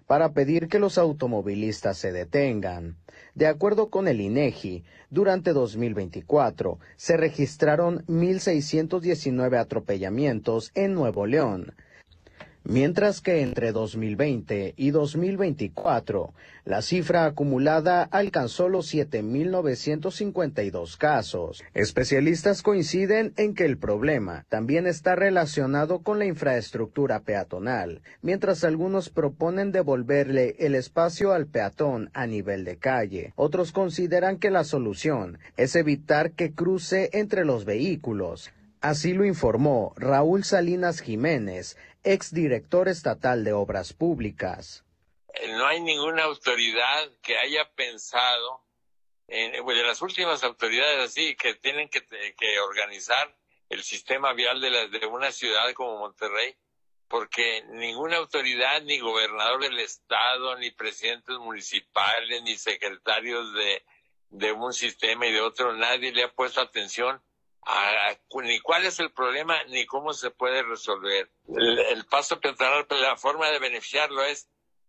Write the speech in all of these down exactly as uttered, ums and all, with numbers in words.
para pedir que los automovilistas se detengan. De acuerdo con el INEGI, durante dos mil veinticuatro se registraron mil seiscientos diecinueve atropellamientos en Nuevo León, mientras que entre dos mil veinte y dos mil veinticuatro la cifra acumulada alcanzó los siete mil novecientos cincuenta y dos casos. Especialistas coinciden en que el problema también está relacionado con la infraestructura peatonal, mientras algunos proponen devolverle el espacio al peatón a nivel de calle. Otros consideran que la solución es evitar que cruce entre los vehículos. Así lo informó Raúl Salinas Jiménez, exdirector estatal de Obras Públicas. No hay ninguna autoridad que haya pensado, en, de las últimas autoridades así, que tienen que, que organizar el sistema vial de, la, de una ciudad como Monterrey, porque ninguna autoridad, ni gobernador del estado, ni presidentes municipales, ni secretarios de, de un sistema y de otro, nadie le ha puesto atención a, a ni cuál es el problema, ni cómo se puede resolver. El, el paso peatonal, la forma de beneficiarlo es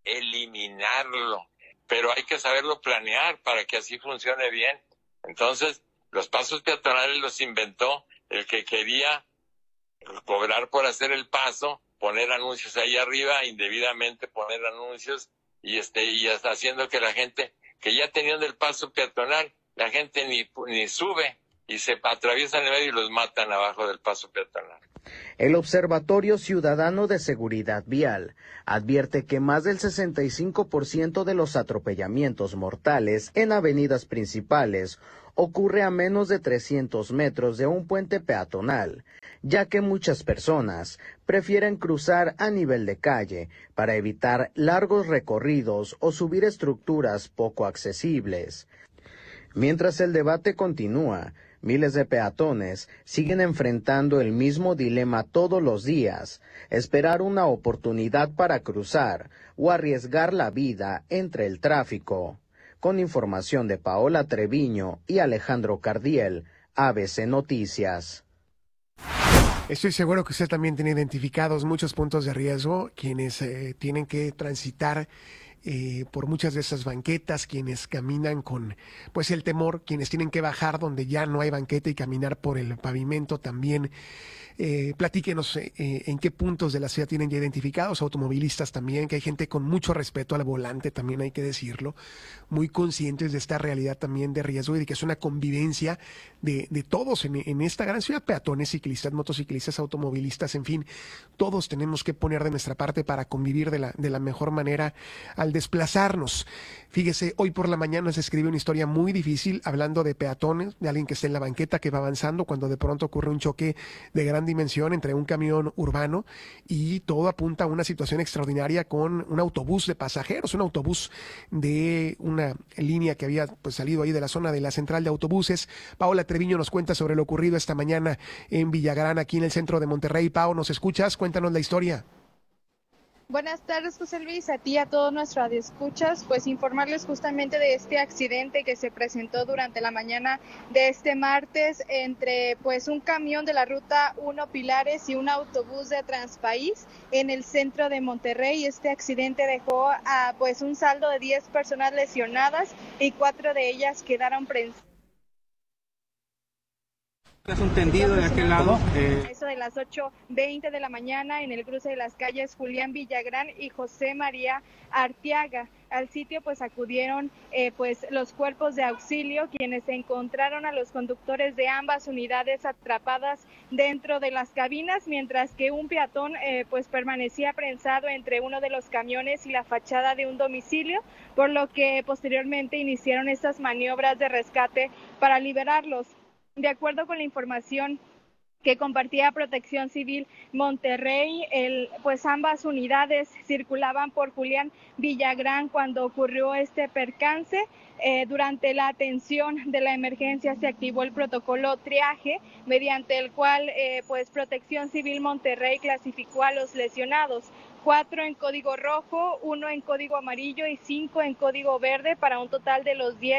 eliminarlo, pero hay que saberlo planear para que así funcione bien. Entonces, los pasos peatonales los inventó el que quería cobrar por hacer el paso, poner anuncios ahí arriba, indebidamente poner anuncios, y este y hasta haciendo que la gente, que ya teniendo el paso peatonal, la gente ni, ni sube, y se atraviesan en medio y los matan abajo del paso peatonal. El Observatorio Ciudadano de Seguridad Vial advierte que más del sesenta y cinco por ciento de los atropellamientos mortales en avenidas principales ocurre a menos de trescientos metros de un puente peatonal, ya que muchas personas prefieren cruzar a nivel de calle para evitar largos recorridos o subir estructuras poco accesibles. Mientras el debate continúa, miles de peatones siguen enfrentando el mismo dilema todos los días: esperar una oportunidad para cruzar o arriesgar la vida entre el tráfico. Con información de Paola Treviño y Alejandro Cardiel, A B C Noticias. Estoy seguro que usted también tiene identificados muchos puntos de riesgo, quienes eh, tienen que transitar Eh, por muchas de esas banquetas, quienes caminan con pues el temor, quienes tienen que bajar donde ya no hay banqueta y caminar por el pavimento también. Eh, platíquenos eh, en qué puntos de la ciudad tienen ya identificados, automovilistas también, que hay gente con mucho respeto al volante, también hay que decirlo, muy conscientes de esta realidad también de riesgo y de que es una convivencia de, de todos en, en esta gran ciudad: peatones, ciclistas, motociclistas, automovilistas, en fin, todos tenemos que poner de nuestra parte para convivir de la, de la mejor manera al desplazarnos. Fíjese, hoy por la mañana se escribe una historia muy difícil hablando de peatones, de alguien que está en la banqueta, que va avanzando, cuando de pronto ocurre un choque de gran dimensión entre un camión urbano, y todo apunta a una situación extraordinaria con un autobús de pasajeros, un autobús de una línea que había pues salido ahí de la zona de la central de autobuses. Paola Treviño nos cuenta sobre lo ocurrido esta mañana en Villagrán, aquí en el centro de Monterrey. Pao, ¿nos escuchas? Cuéntanos la historia. Buenas tardes, José Luis, a ti y a todos nuestros radioescuchas. Pues informarles justamente de este accidente que se presentó durante la mañana de este martes entre pues un camión de la ruta uno Pilares y un autobús de Transpaís en el centro de Monterrey. Este accidente dejó a pues un saldo de diez personas lesionadas y cuatro de ellas quedaron prensadas. Es un tendido de aquel lado. Eh... Eso de las ocho veinte de la mañana en el cruce de las calles Julián Villagrán y José María Arteaga. Al sitio pues acudieron eh, pues los cuerpos de auxilio, quienes encontraron a los conductores de ambas unidades atrapadas dentro de las cabinas, mientras que un peatón eh, pues permanecía prensado entre uno de los camiones y la fachada de un domicilio, por lo que posteriormente iniciaron estas maniobras de rescate para liberarlos. De acuerdo con la información que compartía Protección Civil Monterrey, el, pues ambas unidades circulaban por Julián Villagrán cuando ocurrió este percance. Eh, durante la atención de la emergencia se activó el protocolo triaje, mediante el cual eh, pues Protección Civil Monterrey clasificó a los lesionados: cuatro en código rojo, uno en código amarillo y cinco en código verde, para un total de los diez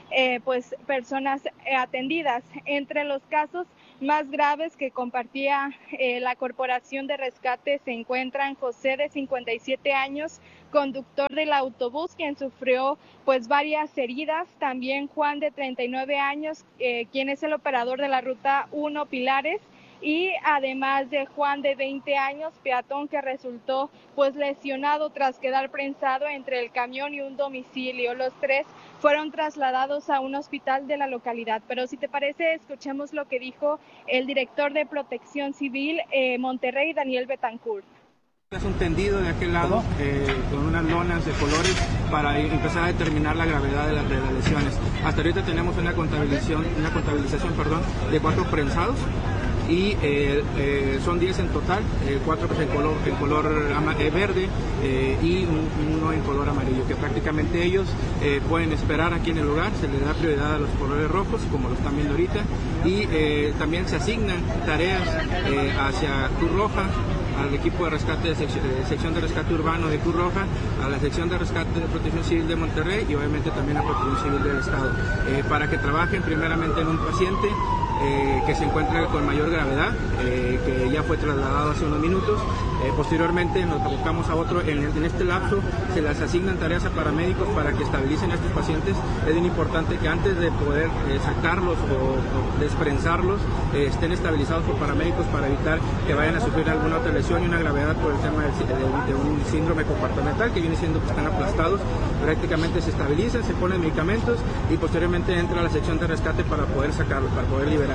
eh, pues personas eh, atendidas. Entre los casos más graves que compartía eh, la Corporación de Rescate se encuentran José, de cincuenta y siete años, conductor del autobús, quien sufrió pues varias heridas. También Juan, de treinta y nueve años, eh, quien es el operador de la ruta uno Pilares, y además de Juan, de veinte años, peatón, que resultó pues lesionado tras quedar prensado entre el camión y un domicilio. Los tres fueron trasladados a un hospital de la localidad. Pero si te parece, escuchemos lo que dijo el director de Protección Civil eh, Monterrey, Daniel Betancourt. Es un tendido de aquel lado eh, con unas lonas de colores para empezar a determinar la gravedad de, la, de las lesiones. Hasta ahorita tenemos una contabilización, una contabilización perdón, de cuatro prensados y eh, eh, son diez en total, eh, cuatro pues, en color, en color ama, eh, verde eh, y un, uno en color amarillo, que prácticamente ellos eh, pueden esperar aquí en el lugar. Se les da prioridad a los colores rojos, como lo están viendo ahorita, y eh, también se asignan tareas eh, hacia Cruz Roja, al equipo de rescate de sección, de sección de rescate urbano de Cruz Roja, a la sección de rescate de Protección Civil de Monterrey y obviamente también a Protección Civil del Estado, eh, para que trabajen primeramente en un paciente eh, que se encuentra con mayor gravedad, eh, que ya fue trasladado hace unos minutos. Eh, posteriormente nos abocamos a otro. En, en este lapso se les asignan tareas a paramédicos para que estabilicen a estos pacientes. Es bien importante que antes de poder eh, sacarlos o, o desprensarlos eh, estén estabilizados por paramédicos para evitar que vayan a sufrir alguna otra lesión y una gravedad por el tema de, de, de un síndrome compartimental, que viene siendo que están aplastados. Prácticamente se estabilizan, se ponen medicamentos y posteriormente entra a la sección de rescate para poder sacarlos, para poder liberarlos.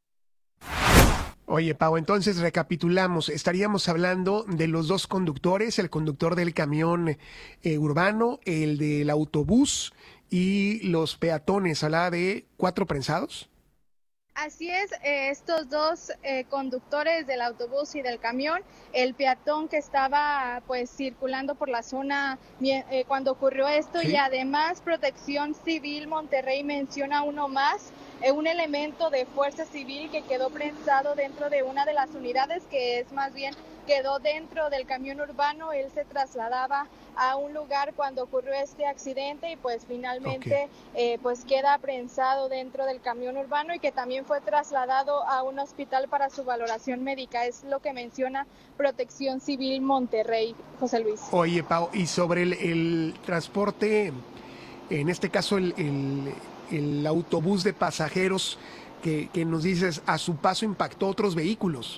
Oye, Pau, entonces recapitulamos. Estaríamos hablando de los dos conductores, el conductor del camión eh, urbano, el del autobús y los peatones. Hablaba de cuatro prensados. Así es, eh, estos dos eh, conductores del autobús y del camión, el peatón que estaba pues circulando por la zona eh, cuando ocurrió esto, ¿sí? Y además Protección Civil Monterrey menciona uno más, eh, un elemento de Fuerza Civil que quedó prensado dentro de una de las unidades, que es más bien quedó dentro del camión urbano. Él se trasladaba a un lugar cuando ocurrió este accidente y pues finalmente okay. eh, pues queda prensado dentro del camión urbano y que también fue trasladado a un hospital para su valoración médica. Es lo que menciona Protección Civil Monterrey, José Luis. Oye, Pau, y sobre el, el transporte, en este caso el, el, el autobús de pasajeros que, que nos dices, a su paso impactó otros vehículos.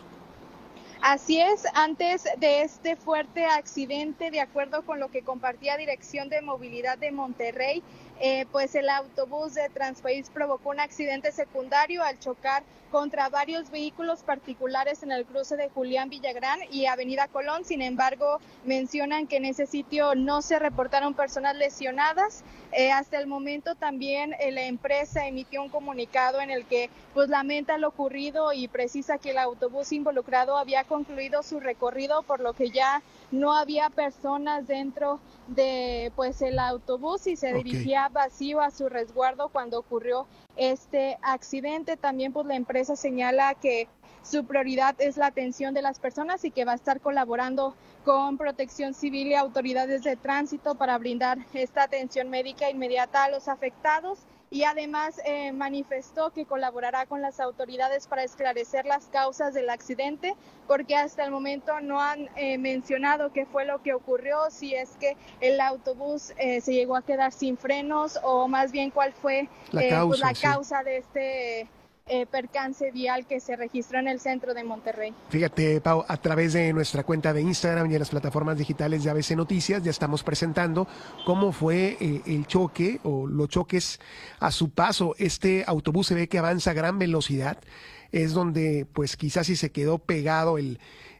Así es, antes de este fuerte accidente, de acuerdo con lo que compartía Dirección de Movilidad de Monterrey, eh, pues el autobús de Transpaís provocó un accidente secundario al chocar contra varios vehículos particulares en el cruce de Julián Villagrán y Avenida Colón. Sin embargo, mencionan que en ese sitio no se reportaron personas lesionadas. Eh, hasta el momento también eh, la empresa emitió un comunicado en el que pues lamenta lo ocurrido y precisa que el autobús involucrado había concluido su recorrido, por lo que ya no había personas dentro de pues el autobús y se okay. dirigía vacío a su resguardo cuando ocurrió este accidente. También pues la empresa señala que su prioridad es la atención de las personas y que va a estar colaborando con Protección Civil y autoridades de tránsito para brindar esta atención médica inmediata a los afectados. Y además eh, manifestó que colaborará con las autoridades para esclarecer las causas del accidente, porque hasta el momento no han eh, mencionado qué fue lo que ocurrió, si es que el autobús eh, se llegó a quedar sin frenos o más bien cuál fue la eh, causa, pues, la sí. causa de este Eh, percance vial que se registró en el centro de Monterrey. Fíjate, Pau, a través de nuestra cuenta de Instagram y en las plataformas digitales de A B C Noticias ya estamos presentando cómo fue eh, el choque o los choques a su paso. Este autobús se ve que avanza a gran velocidad, es donde pues quizás si se quedó pegado el,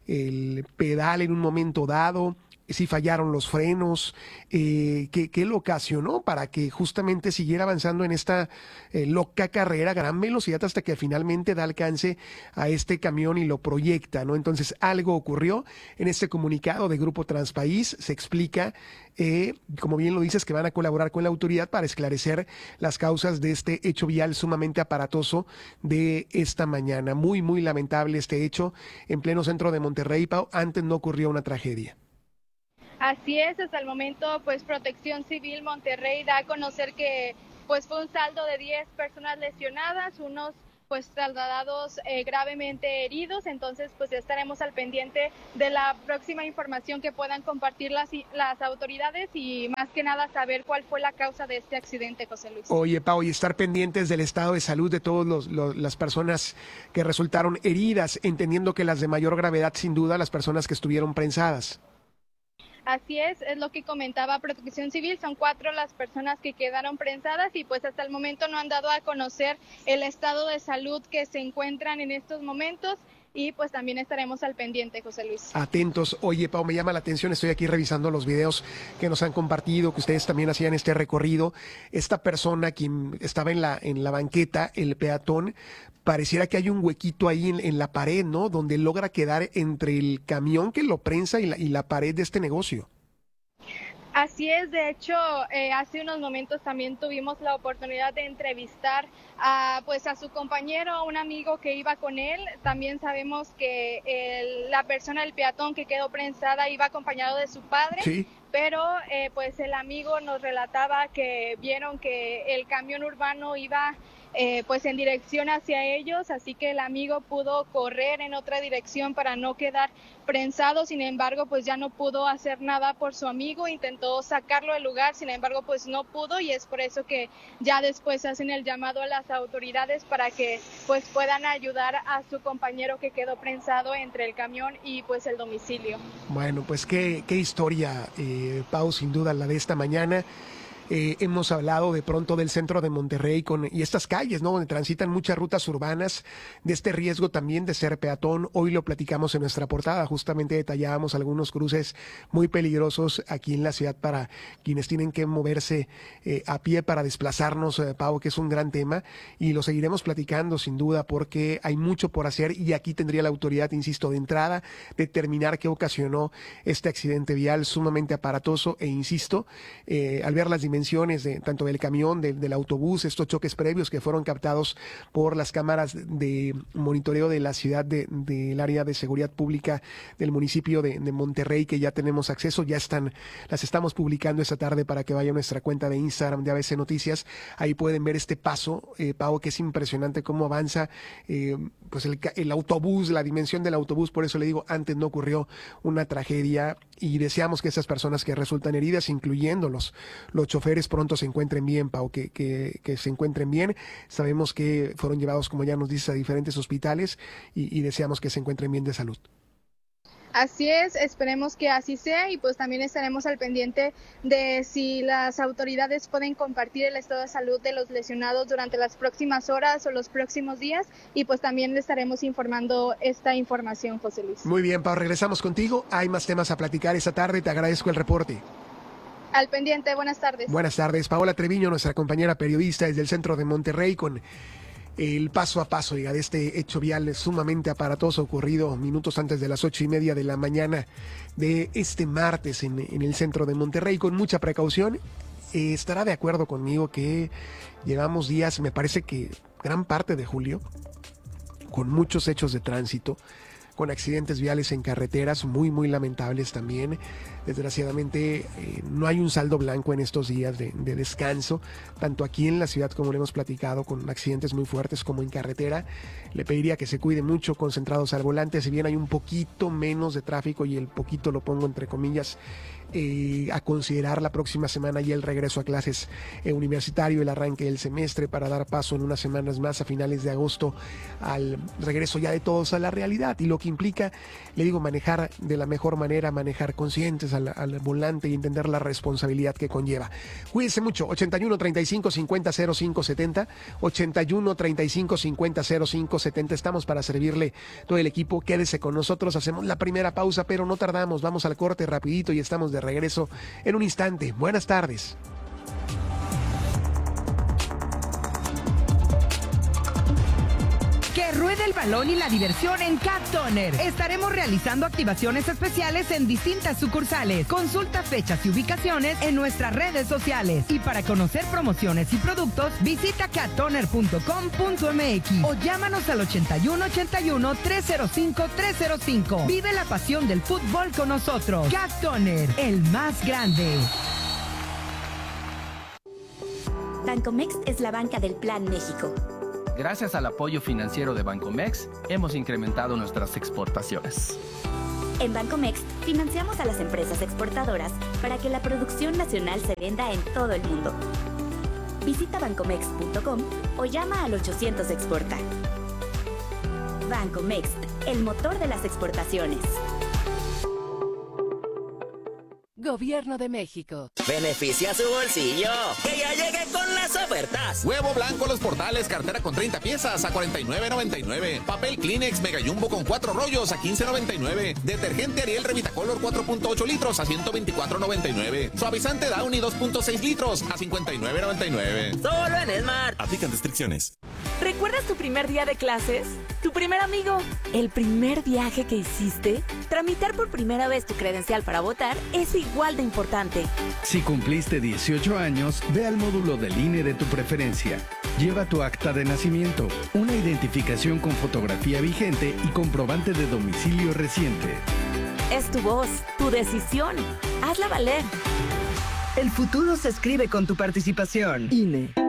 el pedal en un momento dado, si fallaron los frenos, eh, ¿qué, qué lo ocasionó para que justamente siguiera avanzando en esta eh, loca carrera a gran velocidad hasta que finalmente da alcance a este camión y lo proyecta, ¿no? Entonces algo ocurrió. En este comunicado de Grupo Transpaís se explica, eh, como bien lo dices, que van a colaborar con la autoridad para esclarecer las causas de este hecho vial sumamente aparatoso de esta mañana. Muy, muy lamentable este hecho en pleno centro de Monterrey, Pau. Antes no ocurrió una tragedia. Así es, hasta el momento pues Protección Civil Monterrey da a conocer que pues fue un saldo de diez personas lesionadas, unos pues trasladados eh, gravemente heridos. Entonces pues estaremos al pendiente de la próxima información que puedan compartir las, las autoridades y más que nada saber cuál fue la causa de este accidente, José Luis. Oye, Pau, y estar pendientes del estado de salud de todas los, los, las personas que resultaron heridas, entendiendo que las de mayor gravedad, sin duda, las personas que estuvieron prensadas. Así es, es lo que comentaba Protección Civil, son cuatro las personas que quedaron prensadas y pues hasta el momento no han dado a conocer el estado de salud que se encuentran en estos momentos y pues también estaremos al pendiente, José Luis. Atentos. Oye, Pau, me llama la atención, estoy aquí revisando los videos que nos han compartido, que ustedes también hacían este recorrido. Esta persona quien estaba en la, en la banqueta, el peatón, pareciera que hay un huequito ahí en, en la pared, ¿no? Donde logra quedar entre el camión que lo prensa y la, y la pared de este negocio. Así es, de hecho, eh, hace unos momentos también tuvimos la oportunidad de entrevistar a, pues, a su compañero, a un amigo que iba con él. También sabemos que el, la persona, el peatón que quedó prensada, iba acompañado de su padre. Sí. Pero eh, pues el amigo nos relataba que vieron que el camión urbano iba eh, pues en dirección hacia ellos, así que el amigo pudo correr en otra dirección para no quedar prensado. Sin embargo, pues ya no pudo hacer nada por su amigo, intentó sacarlo del lugar, sin embargo, pues no pudo y es por eso que ya después hacen el llamado a las autoridades para que pues puedan ayudar a su compañero que quedó prensado entre el camión y pues el domicilio. Bueno, pues qué, qué historia, eh, Pau, sin duda la de esta mañana. Eh, hemos hablado de pronto del centro de Monterrey con, y estas calles, ¿no? Donde transitan muchas rutas urbanas, de este riesgo también de ser peatón. Hoy lo platicamos en nuestra portada, justamente detallábamos algunos cruces muy peligrosos aquí en la ciudad para quienes tienen que moverse eh, a pie para desplazarnos, eh, Pau, que es un gran tema y lo seguiremos platicando sin duda porque hay mucho por hacer y aquí tendría la autoridad, insisto, de entrada, determinar qué ocasionó este accidente vial sumamente aparatoso e insisto, eh, al ver las dimensiones de, tanto del camión, de, del autobús, estos choques previos que fueron captados por las cámaras de monitoreo de la ciudad, de, del área de seguridad pública del municipio de, de Monterrey, que ya tenemos acceso, ya están, las estamos publicando esta tarde para que vaya a nuestra cuenta de Instagram de A B C Noticias. Ahí pueden ver este paso, eh, Pau, que es impresionante cómo avanza eh, pues el, el autobús, la dimensión del autobús. Por eso le digo, antes no ocurrió una tragedia y deseamos que esas personas que resultan heridas, incluyendo los, los choferes, pronto se encuentren bien, Pau, que, que, que se encuentren bien. Sabemos que fueron llevados, como ya nos dice, a diferentes hospitales y, y deseamos que se encuentren bien de salud. Así es, esperemos que así sea y pues también estaremos al pendiente de si las autoridades pueden compartir el estado de salud de los lesionados durante las próximas horas o los próximos días y pues también le estaremos informando esta información, José Luis. Muy bien, Pau, regresamos contigo. Hay más temas a platicar esta tarde, te agradezco el reporte. Al pendiente, buenas tardes. Buenas tardes, Paola Treviño, nuestra compañera periodista desde el centro de Monterrey con el paso a paso de este hecho vial sumamente aparatoso ocurrido minutos antes de las ocho y media de la mañana de este martes en, en el centro de Monterrey. Con mucha precaución, eh, estará de acuerdo conmigo que llevamos días, me parece que gran parte de julio, con muchos hechos de tránsito, con accidentes viales en carreteras muy, muy lamentables también. Desgraciadamente eh, no hay un saldo blanco en estos días de, de descanso, tanto aquí en la ciudad como lo hemos platicado, con accidentes muy fuertes como en carretera. Le pediría que se cuide mucho, concentrados al volante, si bien hay un poquito menos de tráfico, y el poquito lo pongo entre comillas, eh, a considerar la próxima semana y el regreso a clases eh, universitario, el arranque del semestre, para dar paso en unas semanas más a finales de agosto al regreso ya de todos a la realidad, y lo que implica, le digo, manejar de la mejor manera, manejar conscientes al, al volante y entender la responsabilidad que conlleva. Cuídense mucho. Ochenta y uno, treinta y cinco, cincuenta, cero cinco, setenta, ochenta y uno, treinta y cinco, cincuenta, cero cinco, setenta. Estamos para servirle todo el equipo. Quédese con nosotros, hacemos la primera pausa, pero no tardamos, vamos al corte rapidito y estamos de regreso en un instante. Buenas tardes. Que ruede el balón y la diversión en Cat Toner. Estaremos realizando activaciones especiales en distintas sucursales. Consulta fechas y ubicaciones en nuestras redes sociales. Y para conocer promociones y productos, visita cat toner punto com punto m x o llámanos al ochenta y uno, ochenta y uno, trescientos cinco, trescientos cinco. Vive la pasión del fútbol con nosotros. Cat Toner, el más grande. Bancomext es la banca del Plan México. Gracias al apoyo financiero de Bancomext, hemos incrementado nuestras exportaciones. En Bancomext financiamos a las empresas exportadoras para que la producción nacional se venda en todo el mundo. Visita bancomext punto com o llama al ochocientos Exporta. Bancomext, el motor de las exportaciones. Gobierno de México. Beneficia su bolsillo. Que ya llegue con las ofertas. Huevo blanco Los Portales, cartera con treinta piezas a cuarenta y nueve noventa y nueve. Papel Kleenex Mega Jumbo con cuatro rollos a quince noventa y nueve. Detergente Ariel Revitacolor cuatro punto ocho litros a ciento veinticuatro noventa y nueve. Suavizante Downy dos punto seis litros a cincuenta y nueve noventa y nueve. Solo en Smart. Aplican restricciones. ¿Recuerdas tu primer día de clases? ¿Tu primer amigo? ¿El primer viaje que hiciste? Tramitar por primera vez tu credencial para votar es igual de importante. Si cumpliste dieciocho años, ve al módulo del I N E de tu preferencia. Lleva tu acta de nacimiento, una identificación con fotografía vigente y comprobante de domicilio reciente. Es tu voz, tu decisión. Hazla valer. El futuro se escribe con tu participación. I N E.